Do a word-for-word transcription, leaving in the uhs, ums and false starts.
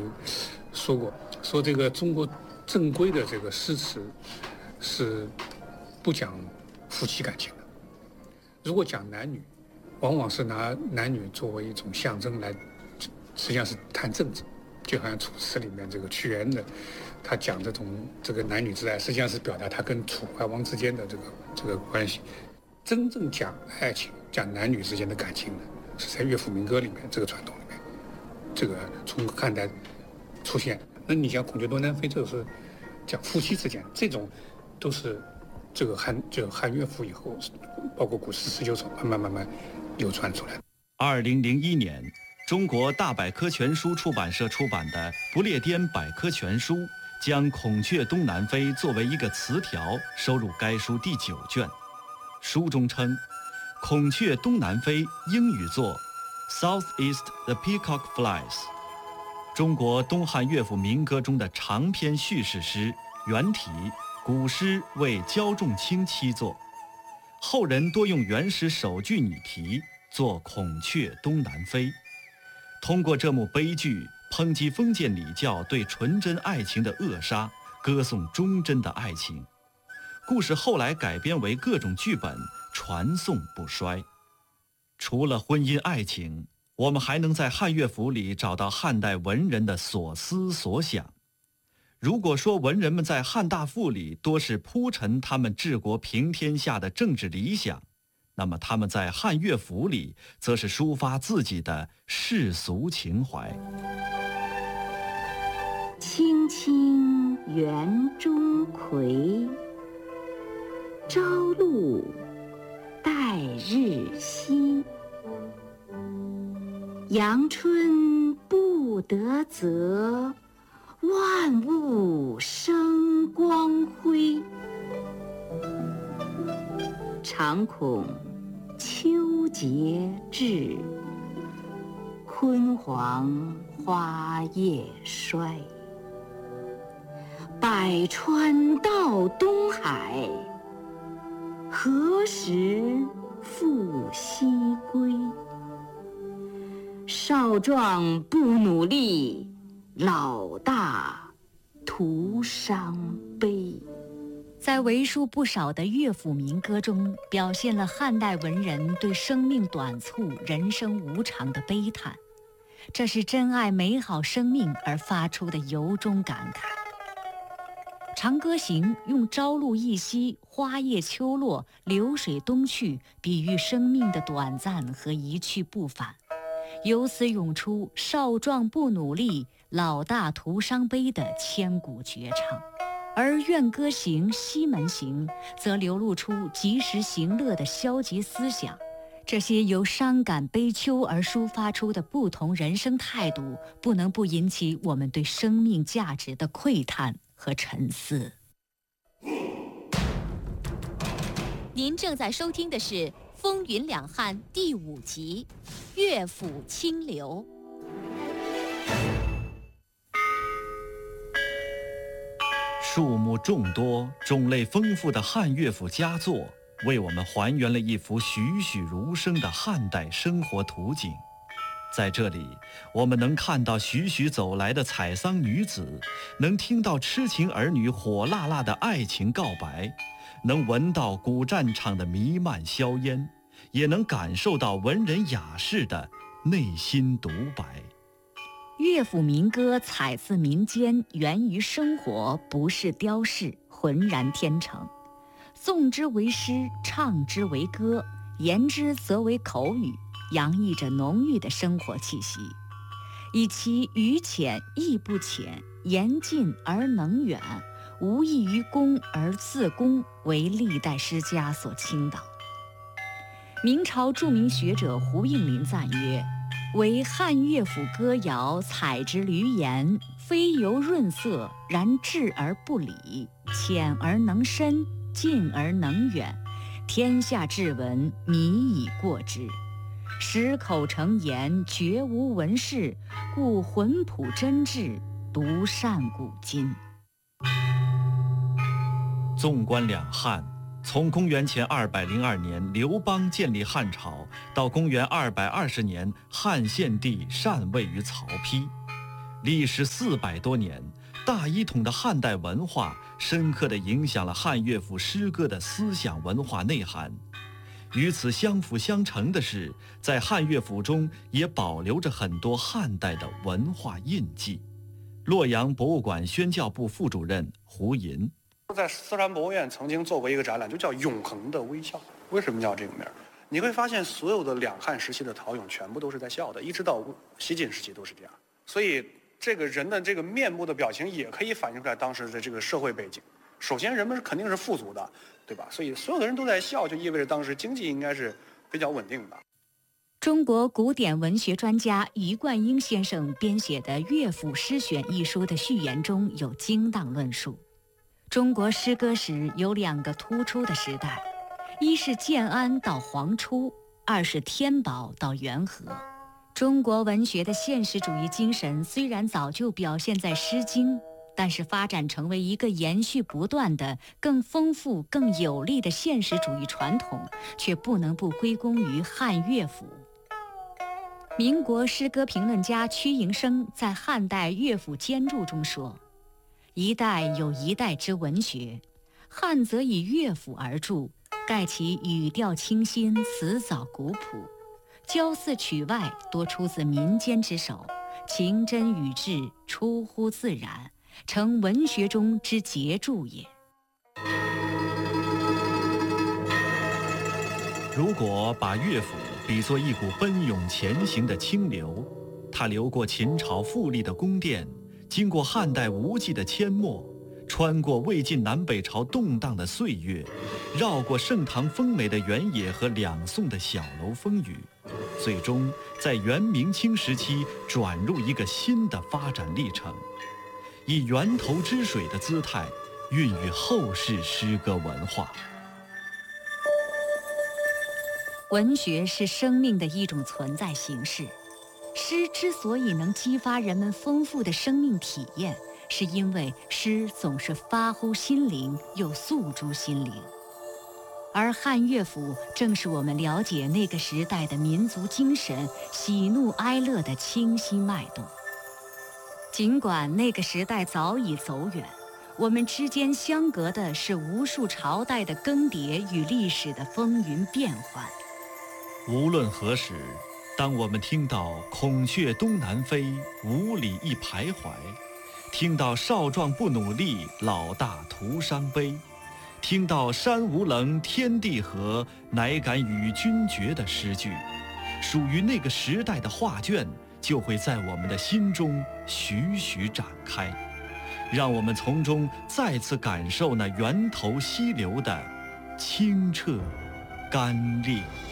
说过，说这个中国正规的这个诗词是不讲夫妻感情的，如果讲男女，往往是拿男女作为一种象征来，实际上是谈政治，就好像楚辞里面这个屈原的，他讲这种这个男女之爱，实际上是表达他跟楚怀王之间的这个这个关系。真正讲爱情、讲男女之间的感情的，是在乐府民歌里面这个传统里面，这个从汉代出现。那你像孔雀东南飞，这个是讲夫妻之间，这种都是这个汉就汉乐府以后，包括古诗十九首慢慢慢慢流传出来。 二零零一年，中国大百科全书出版社出版的《不列颠百科全书》将孔雀东南飞作为一个词条收入该书第九卷。书中称，孔雀东南飞英语作 Southeast the Peacock Flies， 中国东汉乐府民歌中的长篇叙事诗，原体古诗为焦仲卿七作，后人多用原始首句拟题作孔雀东南飞，通过这幕悲剧抨击封建礼教对纯真爱情的扼杀，歌颂忠贞的爱情。故事后来改编为各种剧本，传颂不衰。除了婚姻爱情，我们还能在汉乐府里找到汉代文人的所思所想。如果说文人们在汉大赋里多是铺陈他们治国平天下的政治理想，那么他们在汉乐府里则是抒发自己的世俗情怀。 青青园中葵，朝露待日晞。阳春布德泽，万物生光辉。常恐秋节至，焜黄花叶衰。百川到东海，何时复西归？少壮不努力，老大徒伤悲。 在为数不少的乐府民歌中，表现了汉代文人对生命短促、人生无常的悲叹，这是珍爱美好生命而发出的由衷感慨。《长歌行》用朝露一夕、花叶秋落、流水东去，比喻生命的短暂和一去不返，由此涌出少壮不努力，老大徒伤悲的千古绝唱。而《怨歌行》《西门行》则流露出及时行乐的消极思想。这些由伤感悲秋而抒发出的不同人生态度，不能不引起我们对生命价值的喟叹和沉思。 您正在收听的是《风云两汉》第五集《乐府清流》。 数目众多、种类丰富的汉乐府佳作，为我们还原了一幅栩栩如生的汉代生活图景。在这里，我们能看到徐徐走来的采桑女子，能听到痴情儿女火辣辣的爱情告白，能闻到古战场的弥漫硝烟，也能感受到文人雅士的内心独白。 乐府民歌采自民间，源于生活，不是雕饰，浑然天成。诵之为诗，唱之为歌，言之则为口语，洋溢着浓郁的生活气息。以其语浅意不浅，言近而能远，无异于公而自公，为历代诗家所倾倒。明朝著名学者胡应麟赞曰：为汉乐府歌谣，采之闾言，非由润色，然质而不理，浅而能深，近而能远，天下至文，靡以过之。十口成言，绝无文士，故浑朴真挚，独善古今。 纵观两汉，从公元前二百零二年刘邦建立汉朝，到公元二百二十年汉献帝禅位于曹丕， 历时四百多年，大一统的汉代文化深刻地影响了汉乐府诗歌的思想文化内涵。与此相辅相成的是，在汉乐府中也保留着很多汉代的文化印记。洛阳博物馆宣教部副主任胡银在四川博物院曾经做过一个展览，就叫《永恒的微笑》。为什么叫这个名儿？你会发现，所有的两汉时期的陶俑全部都是在笑的，一直到西晋时期都是这样。所以，这个人的这个面部的表情也可以反映出来当时的这个社会背景。首先，人们肯定是富足的，对吧？所以，所有的人都在笑，就意味着当时经济应该是比较稳定的。 中国古典文学专家余冠英先生编写的《乐府诗选》一书的序言中有精当论述：中国诗歌史有两个突出的时代，一是建安到黄初，二是天宝到元和。中国文学的现实主义精神虽然早就表现在《诗经》，但是发展成为一个延续不断的、更丰富、更有力的现实主义传统，却不能不归功于汉乐府。民国诗歌评论家屈营生在《汉代乐府兼注》中说：“一代有一代之文学，汉则以乐府而著，盖其语调清新，词藻古朴，骄肆曲外多出自民间之手，情真语质，出乎自然，成文学中之杰著也。” 如果把乐府比作一股奔涌前行的清流，它流过秦朝富丽的宫殿，经过汉代无际的阡陌，穿过魏晋南北朝动荡的岁月，绕过盛唐丰美的原野和两宋的小楼风雨，最终在元明清时期转入一个新的发展历程，以源头之水的姿态孕育后世诗歌文化。 文学是生命的一种存在形式，诗之所以能激发人们丰富的生命体验，是因为诗总是发乎心灵，又诉诸心灵。而汉乐府正是我们了解那个时代的民族精神、喜怒哀乐的清晰脉动。尽管那个时代早已走远，我们之间相隔的是无数朝代的更迭与历史的风云变幻。 无论何时，当我们听到孔雀东南飞，五里一徘徊，听到少壮不努力，老大徒伤悲，听到山无棱，天地合，乃敢与君绝的诗句，属于那个时代的画卷就会在我们的心中徐徐展开，让我们从中再次感受那源头溪流的清澈甘冽。